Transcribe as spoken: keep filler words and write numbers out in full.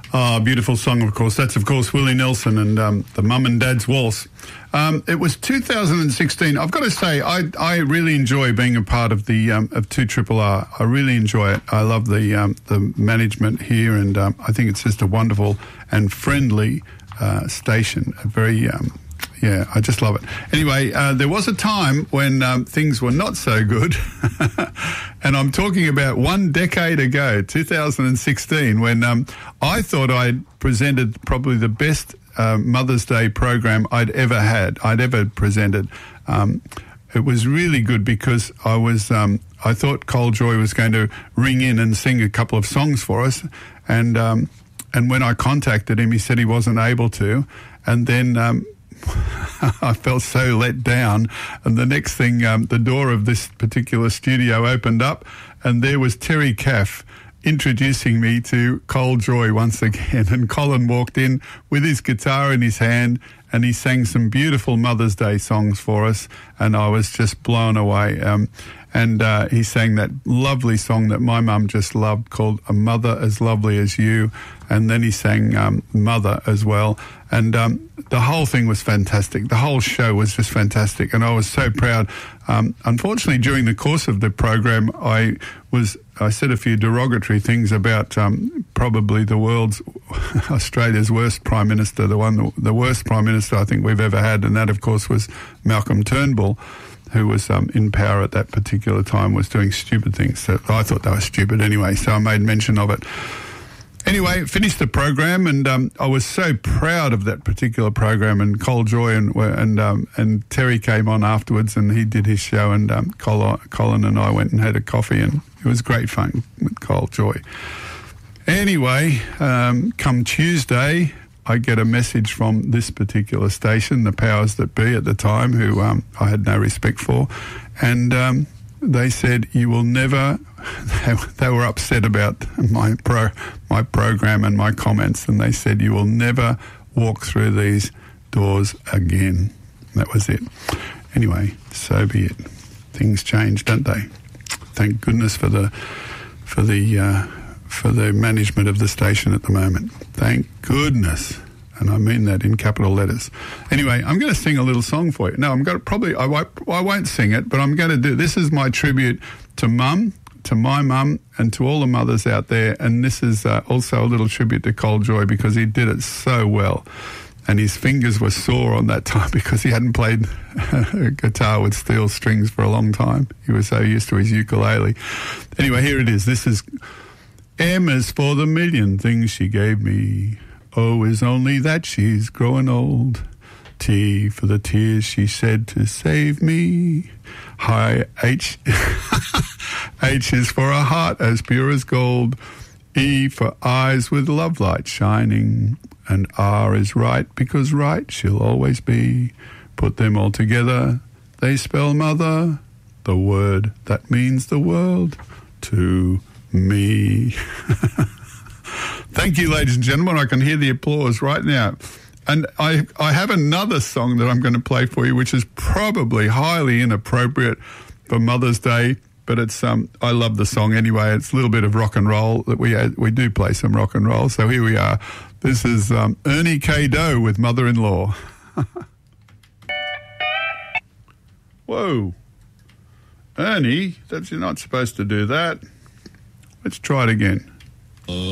Oh, beautiful song, of course. That's, of course, Willie Nelson and um, the Mum and Dad's Waltz. Um, it was two thousand sixteen. I've got to say, I I really enjoy being a part of the um, of two R R R. I really enjoy it. I love the um, the management here, and um, I think it's just a wonderful and friendly uh, station. A very um, yeah, I just love it. Anyway, uh, there was a time when um, things were not so good, and I'm talking about one decade ago, two thousand sixteen, when um, I thought I'd presented probably the best uh, Mother's Day program I'd ever had, I'd ever presented. Um, it was really good because I was, um, I thought Cole Joy was going to ring in and sing a couple of songs for us, and um, and when I contacted him, he said he wasn't able to, and then Um, I felt so let down, and the next thing, um, the door of this particular studio opened up, and there was Terry Caff introducing me to Cole Joy once again. And Colin walked in with his guitar in his hand, and he sang some beautiful Mother's Day songs for us, and I was just blown away. Um, and uh, he sang that lovely song that my mum just loved called A Mother as Lovely as You, and then he sang um, Mother as well. And um, the whole thing was fantastic. The whole show was just fantastic, and I was so proud. Um, unfortunately, during the course of the program, I was I said a few derogatory things about um, probably the world's, Australia's worst Prime Minister, the one, the worst Prime Minister I think we've ever had, and that, of course, was Malcolm Turnbull, who was um, in power at that particular time, was doing stupid things. So I thought they were stupid anyway, so I made mention of it. Anyway, finished the program, and um, I was so proud of that particular program. And Cole Joy and and um, and Terry came on afterwards, and he did his show. And um, Col- Colin and I went and had a coffee, and it was great fun with Cole Joy. Anyway, um, come Tuesday, I get a message from this particular station, the powers that be at the time, who um, I had no respect for, and um, they said, "You will never." They, they were upset about my pro, my program and my comments, and they said, "You will never walk through these doors again." That was it. Anyway, so be it. Things change, don't they? Thank goodness for the for the uh, for the management of the station at the moment. Thank goodness. And I mean that in capital letters. Anyway, I'm going to sing a little song for you. No, I'm going to probably, I won't, I won't sing it, but I'm going to do, this is my tribute to Mum, to my mum, and to all the mothers out there. And this is uh, also a little tribute to Cole Joy, because he did it so well. And his fingers were sore on that time because he hadn't played a guitar with steel strings for a long time. He was so used to his ukulele. Anyway, here it is. This is M is for the million things she gave me. O is only that she's growing old. T for the tears she shed to save me. Hi, H. H is for a heart as pure as gold. E for eyes with love light shining. And R is right, because right she'll always be. Put them all together, they spell mother, the word that means the world to me. Thank you, ladies and gentlemen. I can hear the applause right now. And I, I have another song that I'm going to play for you, which is probably highly inappropriate for Mother's Day, but it's um I love the song anyway. It's a little bit of rock and roll. That we uh, we do play some rock and roll. So here we are. This is um, Ernie K. Doe with Mother-in-Law. Whoa. Ernie, that's, you're not supposed to do that. Let's try it again.